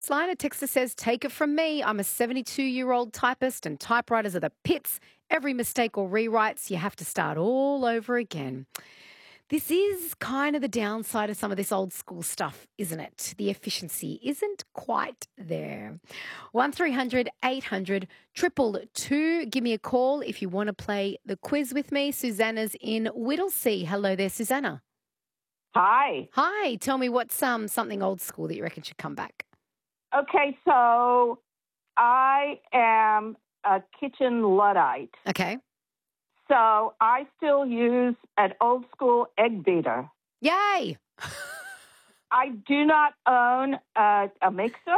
Liner Texter says, take it from me. I'm a 72-year-old typist and typewriters are the pits. Every mistake or rewrites, you have to start all over again. This is kind of the downside of some of this old school stuff, isn't it? The efficiency isn't quite there. 1300 800 222. Give me a call if you want to play the quiz with me. Susanna's in Whittlesea. Hello there, Susanna. Hi. Hi. Tell me what's something old school that you reckon should come back. Okay, so I am a kitchen Luddite. Okay. So I still use an old school egg beater. Yay! I do not own a mixer.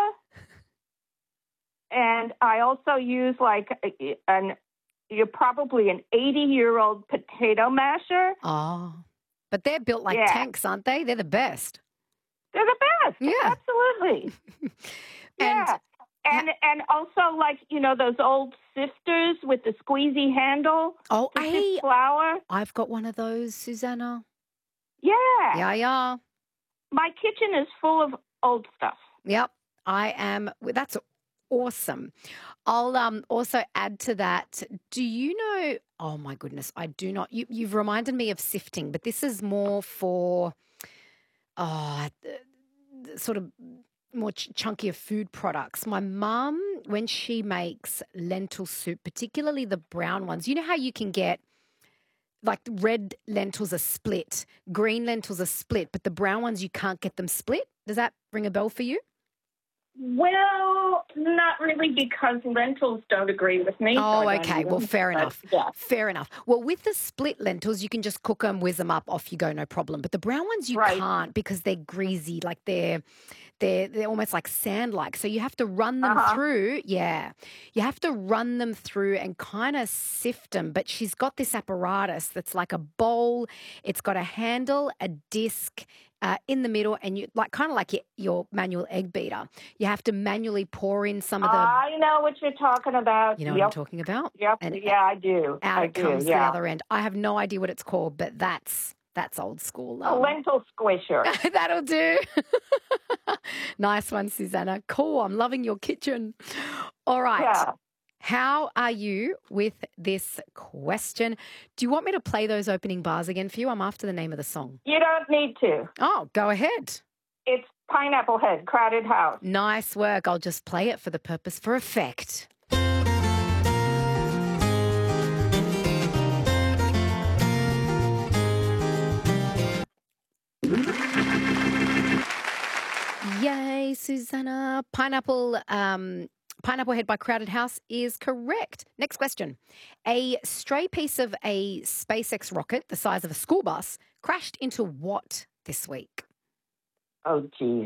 And I also use you're probably an 80-year-old potato masher. Oh, but they're built like tanks, aren't they? They're the best. They're the best. Yeah. Absolutely. Yeah. And also those old sifters with the squeezy handle. Oh, to sift flour. I've got one of those, Susanna. Yeah. Yeah. My kitchen is full of old stuff. Yep. That's awesome. I'll also add to that. Do you know, oh my goodness, I do not. You've reminded me of sifting, but this is more for sort of more chunkier food products. My mum, when she makes lentil soup, particularly the brown ones, you know how you can get like red lentils are split, green lentils are split, but the brown ones you can't get them split? Does that ring a bell for you? Well, not really, because lentils don't agree with me. Oh, okay. Well, fair enough. Yeah. Fair enough. Well, with the split lentils, you can just cook them, whiz them up, off you go, no problem. But the brown ones you can't because they're greasy, like they're almost like sand-like. So you have to run them through. Yeah. You have to run them through and kind of sift them. But she's got this apparatus that's like a bowl. It's got a handle, a disc, in the middle, and you kind of like your manual egg beater. You have to manually pour in some of the. I know what you're talking about. You know what I'm talking about? Yep. And I do. Out comes the other end. I have no idea what it's called, but that's old school. A lentil squisher. That'll do. Nice one, Susanna. Cool. I'm loving your kitchen. All right. Yeah. How are you with this question? Do you want me to play those opening bars again for you? I'm after the name of the song. You don't need to. Oh, go ahead. It's Pineapple Head, Crowded House. Nice work. I'll just play it for the purpose, for effect. Yay, Susanna. Pineapple Head by Crowded House is correct. Next question. A stray piece of a SpaceX rocket the size of a school bus crashed into what this week? Oh, geez.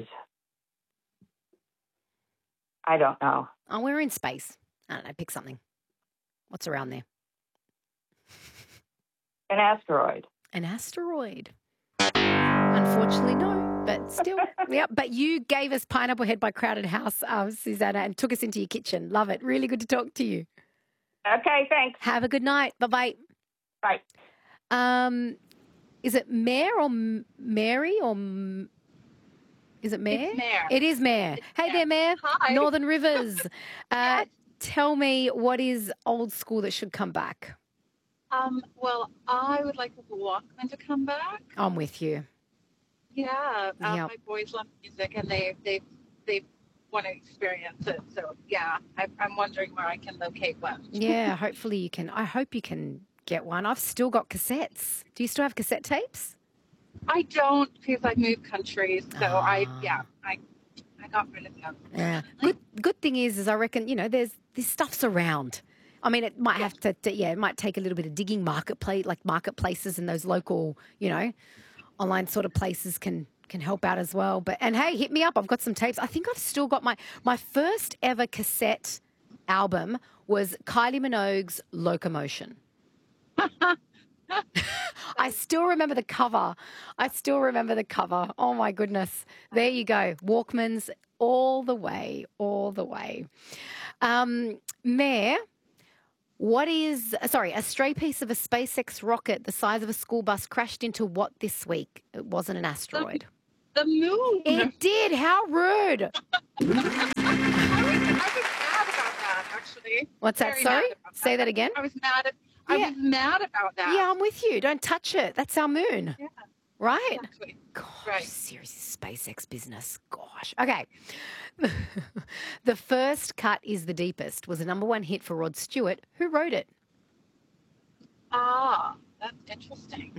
I don't know. Oh, we're in space. I don't know. Pick something. What's around there? An asteroid. An asteroid. Unfortunately, no. But still, yeah. But you gave us Pineapple Head by Crowded House, Susanna, and took us into your kitchen. Love it. Really good to talk to you. Okay, thanks. Have a good night. Bye-bye. Bye. Is it Mare or Mary or is it Mare? It's Mare. It is Mare. Hey there, Mare. Hi. Northern Rivers. Tell me, what is old school that should come back? Well, I would like the Walkman to come back. I'm with you. Yeah, my boys love music, and they want to experience it. So yeah, I'm wondering where I can locate one. Yeah, hopefully you can. I hope you can get one. I've still got cassettes. Do you still have cassette tapes? I don't, because I moved countries, so I got rid of them. Yeah. Good thing is I reckon this stuff's around. I mean, it might have to. It might take a little bit of digging. Marketplaces and those local, online sort of places can help out as well. And hey, hit me up. I've got some tapes. I think I've still got my first ever cassette album was Kylie Minogue's Locomotion. I still remember the cover. Oh my goodness. There you go. Walkmans all the way. Mayor, a stray piece of a SpaceX rocket the size of a school bus crashed into what this week? It wasn't an asteroid. the moon. It did. How rude. I was mad about that, actually. What's that? Very Sorry? mad about Say that again. I was mad about that. Yeah, I'm with you. Don't touch it. That's our moon. Yeah. Right? Exactly. Gosh, Right. serious SpaceX business. Gosh. Okay. The First Cut is the Deepest was a #1 hit for Rod Stewart. Who wrote it? Ah, that's interesting.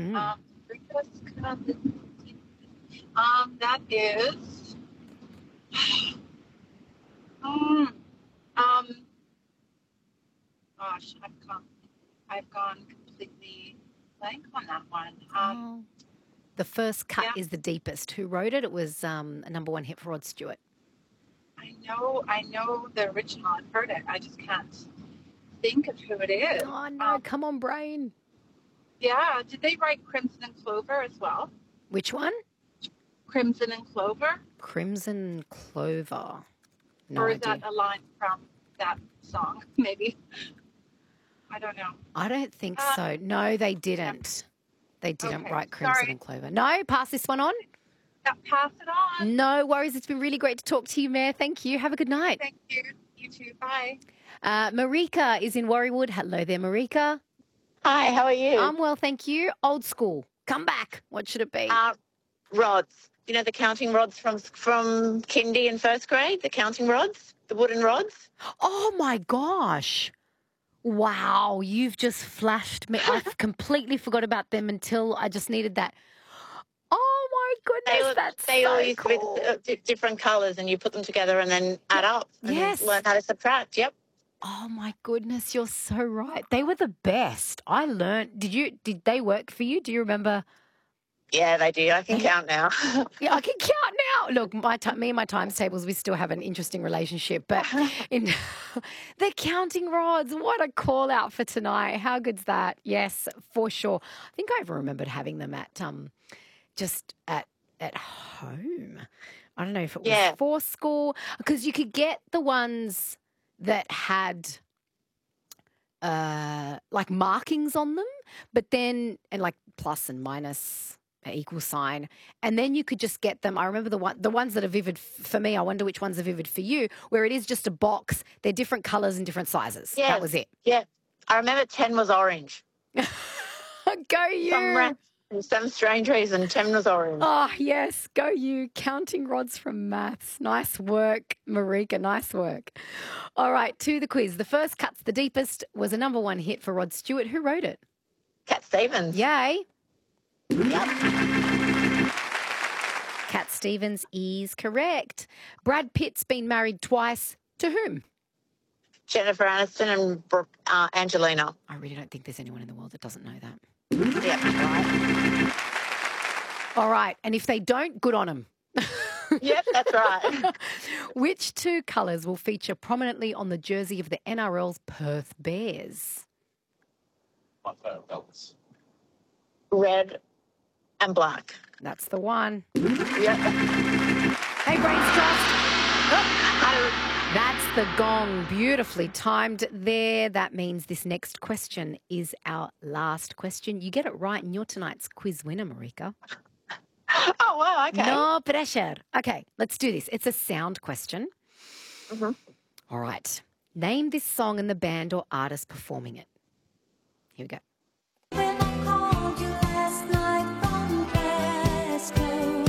That is. Gosh, I've gone completely blank on that one. The First Cut is the Deepest. Who wrote it? It was a #1 hit for Rod Stewart. I know the original. I've heard it. I just can't think of who it is. Oh no! Come on, brain. Yeah. Did they write Crimson and Clover as well? Which one? Crimson and Clover. Crimson Clover. No or is idea. that a line from that song? Maybe. I don't know. I don't think so. No, they didn't. They didn't write Crimson Sorry. and Clover. No, pass this one on. Pass it on. No worries. It's been really great to talk to you, Mare. Thank you. Have a good night. Thank you. You too. Bye. Marika is in Warriewood. Hello there, Marika. Hi, how are you? I'm well, thank you. Old school. Come back. What should it be? Rods. You know the counting rods from kindy and first grade? The counting rods? The wooden rods? Oh, my gosh. Wow. You've just flashed me. I completely forgot about them until I just needed that. Oh, my goodness. That's they so all used cool. with different colours and you put them together and then add up and learn how to subtract. Yep. Oh, my goodness. You're so right. They were the best. I learned. Did they work for you? Do you remember? Yeah, they do. I can count now. Yeah, I can count now. Look, me and my times tables, we still have an interesting relationship. But in the counting rods, what a call out for tonight. How good's that? Yes, for sure. I think I remembered having them at just at home. I don't know if it was for school, because you could get the ones that had like markings on them, but then and like plus and minus equal sign, and then you could just get them. I remember the ones that are vivid for me. I wonder which ones are vivid for you, where it is just a box. They're different colours and different sizes. Yeah, that was it. Yeah, I remember 10 was orange. Go you! Some strange reason 10 was orange. Oh yes, go you! Counting rods from maths. Nice work, Marika. Nice work. All right, to the quiz. The First Cut's the Deepest was a #1 hit for Rod Stewart. Who wrote it? Cat Stevens. Yay. Yep. Cat Stevens is correct. Brad Pitt's been married twice. To whom? Jennifer Aniston and Angelina. I really don't think there's anyone in the world that doesn't know that. Yep, right. All right. And if they don't, good on them. Yep, that's right. Which two colours will feature prominently on the jersey of the NRL's Perth Bears? Red and black. That's the one. Yep. Hey, Brains Trust. Oh, that's the gong. Beautifully timed there. That means this next question is our last question. You get it right and you're tonight's quiz winner, Marika. Oh, wow, okay. No pressure. Okay, let's do this. It's a sound question. Mm-hmm. All right. Name this song and the band or artist performing it. Here we go. When I called you last night from Glasgow.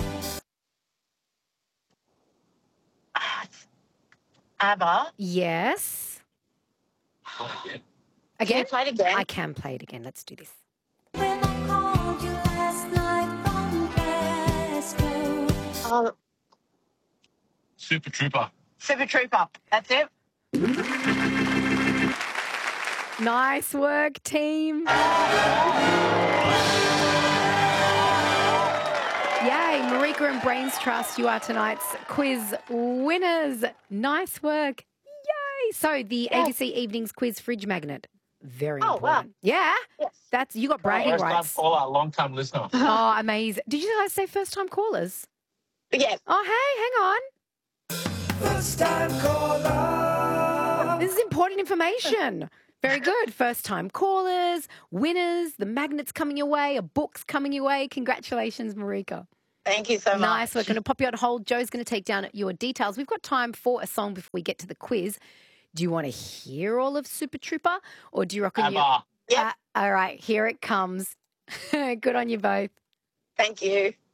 ABBA. Yes. Can Again? you play it again? I can play it again. Let's do this. When I called you last night from Glasgow. Oh, Super Trooper. Super Trooper. That's it. Nice work, team. Yay, Marika and Brains Trust, you are tonight's quiz winners. Nice work. Yay. So the ABC Evenings Quiz Fridge Magnet. Very important. Wow. Yeah? Yes. That's you got bragging First time rights. caller, long time listener. Oh, amazing. Did you guys say first time callers? Yes. Oh, hey, hang on. First time caller. This is important information. Very good. First time callers, winners, the magnet's coming your way, a book's coming your way. Congratulations, Marika. Thank you so much. Nice. We're going to pop you on hold. Joe's going to take down your details. We've got time for a song before we get to the quiz. Do you want to hear all of Super Trooper, or do you reckon ABBA. Yep. all right, here it comes. Good on you both. Thank you.